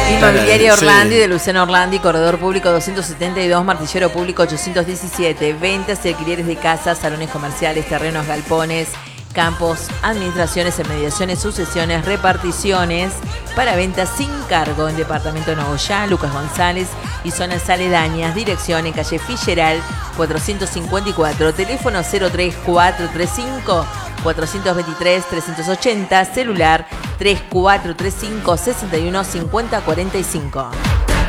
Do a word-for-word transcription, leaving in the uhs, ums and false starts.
Inmobiliaria Sí. Orlandi de Luciano Orlandi, corredor público doscientos setenta y dos, martillero público ochocientos diecisiete. Ventas y alquileres de casas, salones comerciales, terrenos, galpones, campos, administraciones, mediaciones, sucesiones, reparticiones para ventas sin cargo en Departamento Nogoyá, Lucas González y zonas aledañas. Dirección en calle Fischeral cuatrocientos cincuenta y cuatro, teléfono cero tres cuatro tres cinco, cuatro dos tres, tres ocho cero, celular tres cuatro tres cinco, seis uno cinco cero cuatro cinco.